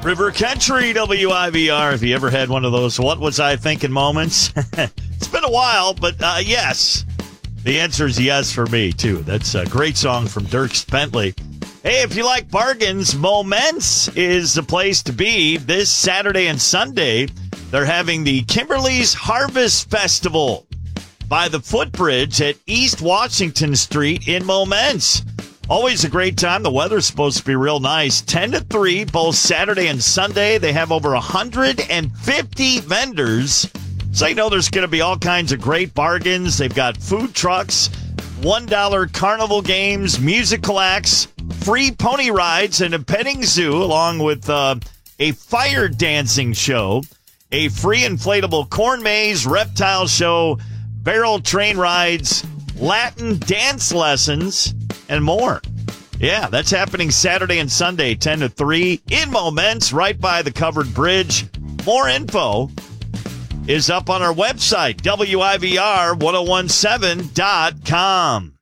River Country, WIVR. Have you ever had one of those what was I thinking moments? It's been a while, but yes. The answer is yes for me, too. That's a great song from Dierks Bentley. Hey, if you like bargains, Moments is the place to be. This Saturday and Sunday, they're having the Kimberly's Harvest Festival by the Footbridge at East Washington Street in Moments. Always a great time. The weather's supposed to be real nice. 10 to 3, both Saturday and Sunday. They have over 150 vendors. So you know there's going to be all kinds of great bargains. They've got food trucks, $1 carnival games, musical acts, free pony rides, and a petting zoo, along with a fire dancing show, a free inflatable corn maze, reptile show, barrel train rides, Latin dance lessons, and more. Yeah, that's happening Saturday and Sunday, 10 to 3, in Moments, right by the covered bridge. More info is up on our website, WIVR1017.com.